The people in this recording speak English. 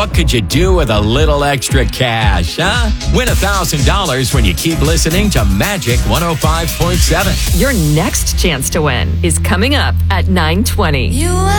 What could you do with a little extra cash, huh? Win $1,000 when you keep listening to Magic 105.7. Your next chance to win is coming up at 9:20.